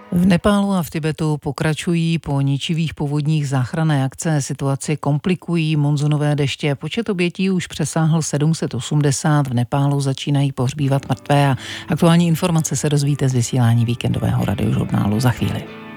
V Nepálu a v Tibetu pokračují po ničivých povodních záchranné akce. Situaci komplikují monzunové deště. Počet obětí už přesáhl 780. V Nepálu začínají pohřbívat mrtvé a aktuální informace se dozvíte z vysílání víkendového radiožurnálu za chvíli.